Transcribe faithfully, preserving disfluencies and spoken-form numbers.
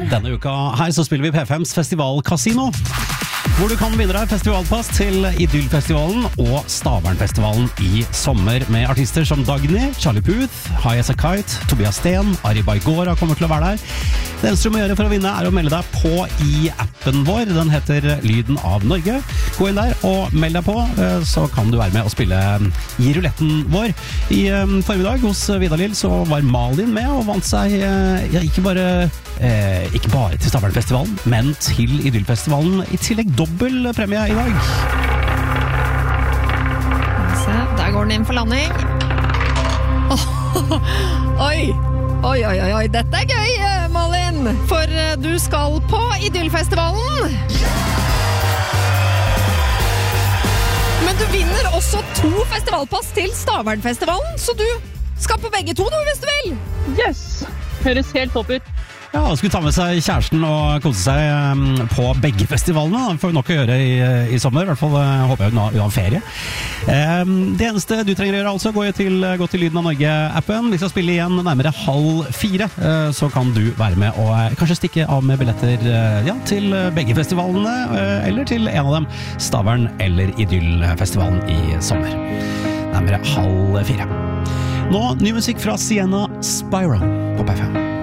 Denne uka her så spiller vi P fems Festival Casino, hvor du kan vinne deg festivalpass til Idyllfestivalen og Stavernfestivalen i sommer med artister som Dagny, Charlie Puth, High as a Kite, Tobias Sten, Ari Baigora kommer til å være der. Det eneste du må gjøre for å vinne er å melde deg på i appen vår. Den heter Lyden av Norge. Gå inn der og meld deg på, så kan du være med og spille i ruletten vår. I formiddag hos Vidar Lill så var Malin med og vant seg ja, ikke bare eh, ikke bare til Stavernfestivalen, men til Idyllfestivalen. I tillegg dobbel premie i dag. Se, der går den inn for landing. Oh, oi, oi, oi, oi, dette er gøy, Malin. For du skal på Idyllfestivalen. Men du vinner også to festivalpass til Stavernfestivalen, så du skal på begge to nå, hvis du vil. Yes, høres helt topp ut. Ja, og skulle ta med seg kjæresten og kose seg um, på begge festivalene. Det får vi nok å gjøre i, i sommer, i hvert fall uh, håper jeg hun har, hun har ferie. Um, det eneste du trenger å gjøre altså, gå til, gå til Lyden av Norge-appen. Vi skal spille igjen nærmere halv fire, uh, så kan du være med og uh, kanskje stikke av med billetter uh, ja, til begge festivalene, uh, eller til en av dem, Stavern eller Idyllfestivalen i sommer. Nærmere halv fire. Nå, ny musikk fra Sienna Spiral på P fem.